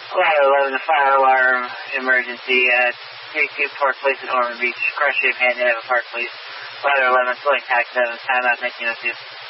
Ladder 11, the fire alarm emergency at 32 Park Place in Ormond Beach. Car shape hand to have a Park Place. Ladder 11, select tax 7, timeout 1902.